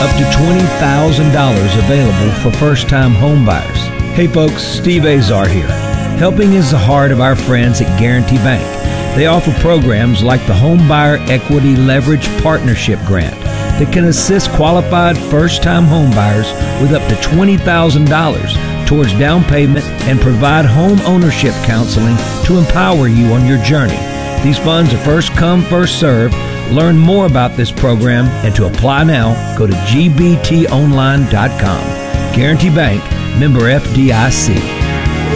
Up to $20,000 available for first-time home buyers. Hey folks, Steve Azar here. Helping is the heart of our friends at Guarantee Bank. They offer programs like the Home Buyer Equity Leverage Partnership Grant that can assist qualified first-time home buyers with up to $20,000 towards down payment and provide home ownership counseling to empower you on your journey. These funds are first come, first served. Learn more about this program and to apply now, go to gbtonline.com. Guarantee Bank, member FDIC.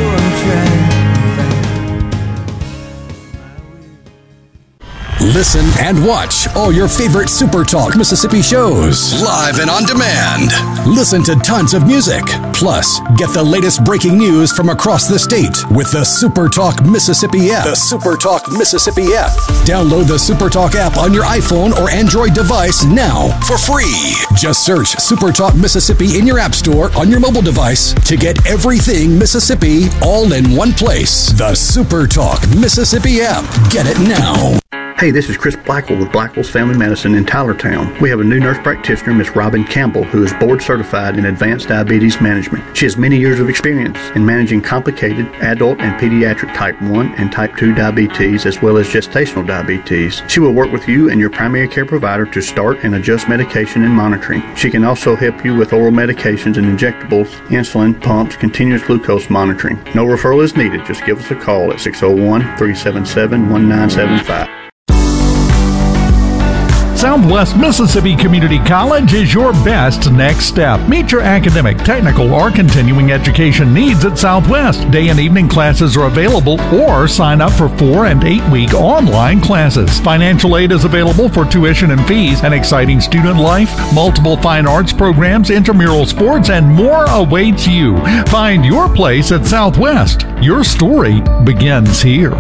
Listen and watch all your favorite Super Talk Mississippi shows live and on demand. Listen to tons of music. Plus, get the latest breaking news from across the state with the Super Talk Mississippi app. The Super Talk Mississippi app. Download the Super Talk app on your iPhone or Android device now for free. Just search Super Talk Mississippi in your app store on your mobile device to get everything Mississippi all in one place. The Super Talk Mississippi app. Get it now. Hey, this is Chris Blackwell with Blackwell's Family Medicine in Tylertown. We have a new nurse practitioner, Miss Robin Campbell, who is board certified in advanced diabetes management. She has many years of experience in managing complicated adult and pediatric type 1 and type 2 diabetes, as well as gestational diabetes. She will work with you and your primary care provider to start and adjust medication and monitoring. She can also help you with oral medications and injectables, insulin, pumps, continuous glucose monitoring. No referral is needed. Just give us a call at 601-377-1975. Southwest Mississippi Community College is your best next step. Meet your academic, technical, or continuing education needs at Southwest. Day and evening classes are available, or sign up for 4 and 8 week online classes. Financial aid is available for tuition and fees, an exciting student life, multiple fine arts programs, intramural sports, and more awaits you. Find your place at Southwest. Your story begins here.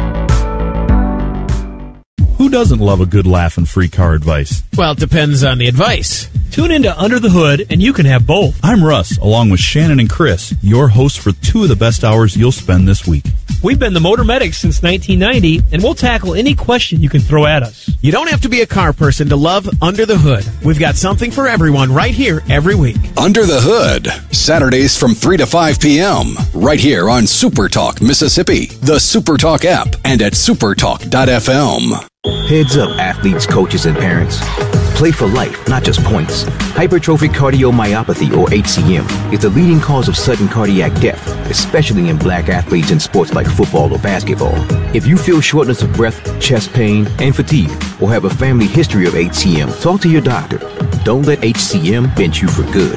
Who doesn't love a good laugh and free car advice? Well, it depends on the advice. Tune into Under the Hood, and you can have both. I'm Russ, along with Shannon and Chris, your hosts for 2 of the best hours you'll spend this week. We've been the Motor Medics since 1990, and we'll tackle any question you can throw at us. You don't have to be a car person to love Under the Hood. We've got something for everyone right here every week. Under the Hood, Saturdays from 3 to 5 p.m. right here on Super Talk Mississippi, the Super Talk app, and at supertalk.fm. Heads up, athletes, coaches, and parents. Play for life, not just points. Hypertrophic cardiomyopathy, or HCM, is the leading cause of sudden cardiac death, especially in black athletes in sports like football or basketball. If you feel shortness of breath, chest pain, and fatigue, or have a family history of HCM, talk to your doctor. Don't let HCM bench you for good.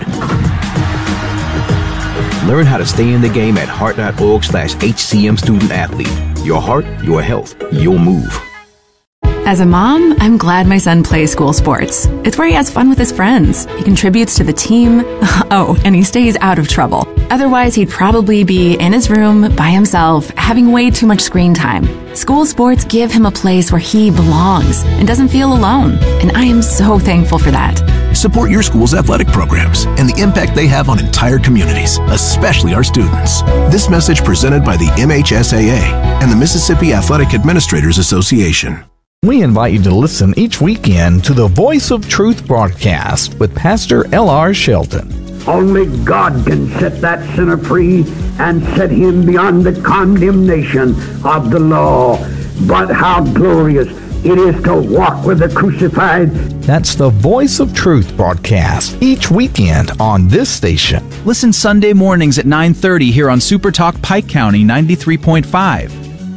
Learn how to stay in the game at heart.org/HCM student athlete. Your heart, your health, your move. As a mom, I'm glad my son plays school sports. It's where he has fun with his friends. He contributes to the team. Oh, and he stays out of trouble. Otherwise, he'd probably be in his room by himself, having way too much screen time. School sports give him a place where he belongs and doesn't feel alone. And I am so thankful for that. Support your school's athletic programs and the impact they have on entire communities, especially our students. This message presented by the MHSAA and the Mississippi Athletic Administrators Association. We invite you to listen each weekend to the Voice of Truth broadcast with Pastor L.R. Shelton. Only God can set that sinner free and set him beyond the condemnation of the law. But how glorious it is to walk with the crucified. That's the Voice of Truth broadcast each weekend on this station. Listen Sunday mornings at 9:30 here on Super Talk Pike County 93.5.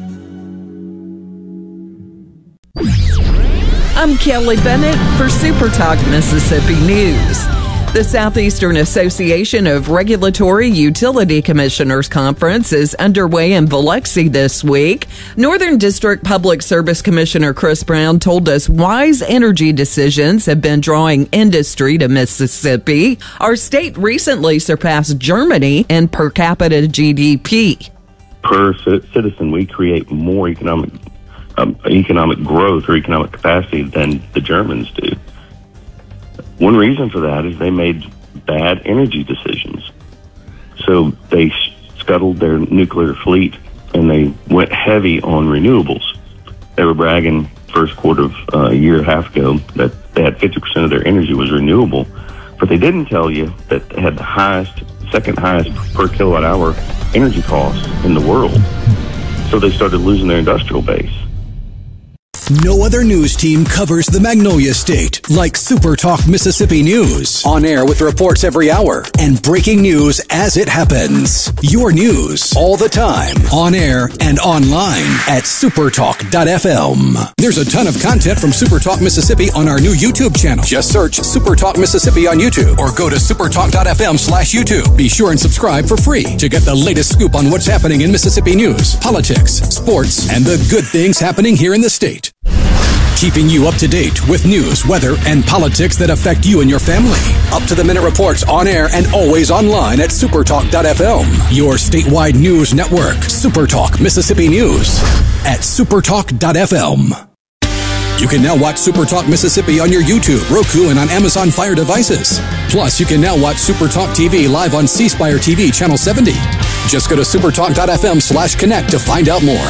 I'm Kelly Bennett for Super Talk Mississippi News. The Southeastern Association of Regulatory Utility Commissioners Conference is underway in Biloxi this week. Northern District Public Service Commissioner Chris Brown told us wise energy decisions have been drawing industry to Mississippi. Our state recently surpassed Germany in per capita GDP. Per citizen, we create more economic growth or economic capacity than the Germans do. One reason for that is they made bad energy decisions. So they scuttled their nuclear fleet and they went heavy on renewables. They were bragging first quarter of a year and a half ago that they had 50% of their energy was renewable. But they didn't tell you that they had the second highest per kilowatt hour energy costs in the world. So they started losing their industrial base. No other news team covers the Magnolia State like Super Talk Mississippi News. On air with reports every hour and breaking news as it happens. Your news all the time, on air and online at supertalk.fm. There's a ton of content from Super Talk Mississippi on our new YouTube channel. Just search Super Talk Mississippi on YouTube or go to supertalk.fm/YouTube. Be sure and subscribe for free to get the latest scoop on what's happening in Mississippi news, politics, sports, and the good things happening here in the state. Keeping you up to date with news, weather, and politics that affect you and your family. Up-to-the-minute reports on air and always online at supertalk.fm. Your statewide news network, Supertalk Mississippi News at supertalk.fm. You can now watch Supertalk Mississippi on your YouTube, Roku, and on Amazon Fire devices. Plus, you can now watch Supertalk TV live on C Spire TV Channel 70. Just go to supertalk.fm/connect to find out more.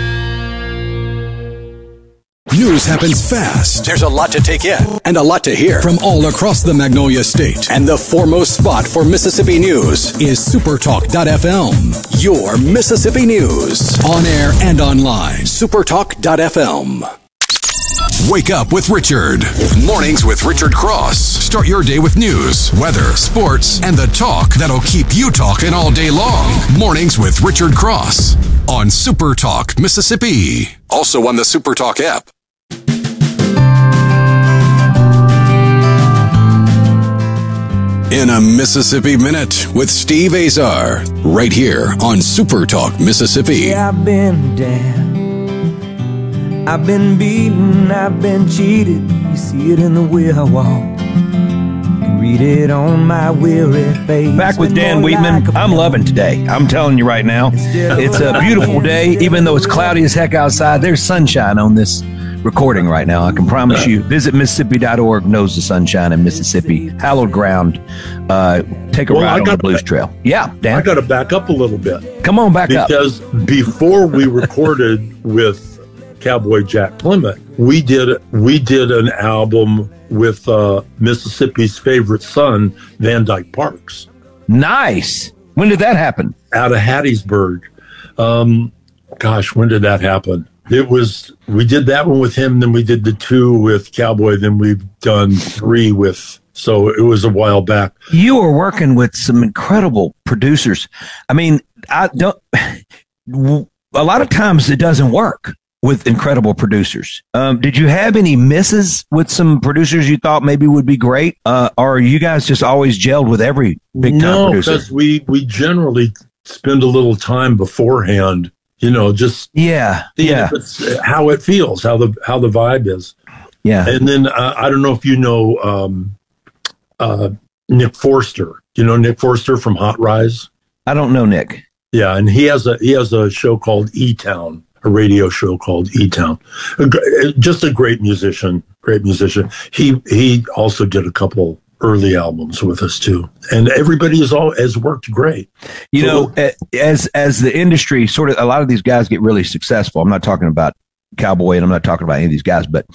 News happens fast. There's a lot to take in and a lot to hear from all across the Magnolia State. And the foremost spot for Mississippi news is supertalk.fm. Your Mississippi news. On air and online. Supertalk.fm. Wake up with Richard. Mornings with Richard Cross. Start your day with news, weather, sports, and the talk that'll keep you talking all day long. Mornings with Richard Cross on Super Talk Mississippi. Also on the Super Talk app. In a Mississippi Minute with Steve Azar, right here on Super Talk Mississippi. Yeah, I've been down, I've been beaten, I've been cheated. You see it in the way I walk. You can read it on my weary face. Back with Dan Wheatman. I'm loving today. I'm telling you right now. It's a beautiful day. Even though it's cloudy as heck outside, there's sunshine on this recording right now. I can promise you. Visit Mississippi.org knows the sunshine in Mississippi. Hallowed ground. Take a ride on the Blues Trail. Yeah, Dan. I got to back up a little bit. Come on, back up. Because before we recorded with Cowboy Jack Clement, we did an album with Mississippi's favorite son, Van Dyke Parks. Nice. When did that happen? Out of Hattiesburg. Gosh, when did that happen? We did that one with him, then we did the 2 with Cowboy, then we've done 3 with, so it was a while back. You were working with some incredible producers. I mean, a lot of times it doesn't work with incredible producers. Did you have any misses with some producers you thought maybe would be great? Or are you guys just always gelled with every big time producer? No, because we generally spend a little time beforehand, just if it's how it feels, how the vibe is. Yeah. And then I don't know if you know Nick Forster. You know Nick Forster from Hot Rise? I don't know Nick. Yeah, and he has a show called E-Town, a radio show called E-Town. Just a great musician. He also did a couple early albums with us too, and everybody has worked great. As the industry sort of, a lot of these guys get really successful. I'm not talking about Cowboy, and I'm not talking about any of these guys, but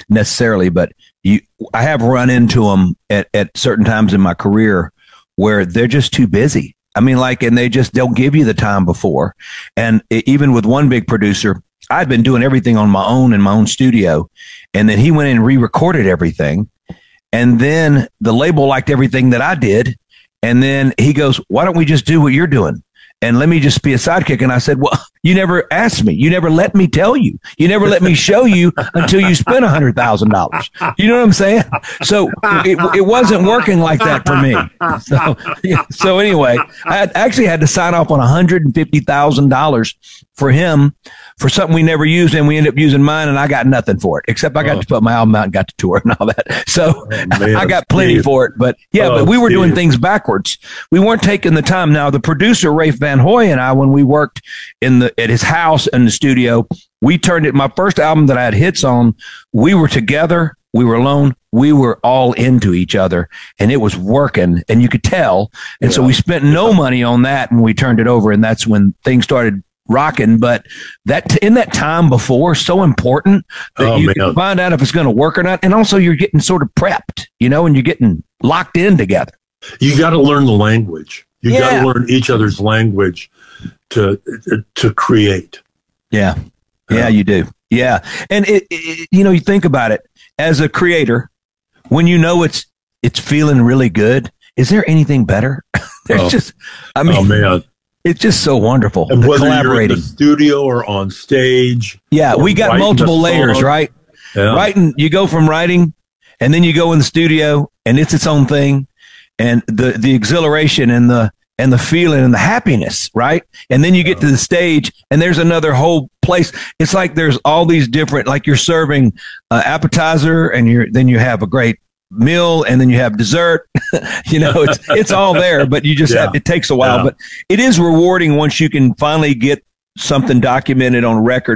I have run into them at certain times in my career where they're just too busy. I mean, and they just don't give you the time before. And even with one big producer, I'd been doing everything on my own in my own studio, and then he went in and re-recorded everything. And then the label liked everything that I did. And then he goes, why don't we just do what you're doing? And let me just be a sidekick. And I said, well, you never asked me. You never let me tell you. You never let me show you until you spent $100,000. You know what I'm saying? So it wasn't working like that for me. So anyway, I actually had to sign off on $150,000 for him for something we never used, and we ended up using mine, and I got nothing for it, except I got to put my album out and got to tour and all that. So I got plenty for it. But but we were doing things backwards. We weren't taking the time. Now, the producer, Rafe Van Hoy, and I, when we worked at his house in the studio, we turned it, my first album that I had hits on, we were together, we were alone, we were all into each other, and it was working, and you could tell. And so we spent no money on that, and we turned it over, and that's when things started rocking. But that in that time before, so important that you can find out if it's going to work or not. And also you're getting sort of prepped, and you're getting locked in together. You got to learn the language. You got to learn each other's language to create. Yeah. Yeah, you do. Yeah. And you think about it as a creator, when you know it's feeling really good, is there anything better? There's oh man. It's just so wonderful. And whether collaborating. you're in the studio or on stage. Yeah, we got multiple layers, right? Yeah. Writing, you go from writing and then you go in the studio and it's its own thing. And the exhilaration and the feeling and the happiness, right? And then you get to the stage and there's another whole place. It's like there's all these different, like you're serving appetizer and then you have a great meal and then you have dessert. It's all there, but you just it takes a while, but it is rewarding once you can finally get something documented on record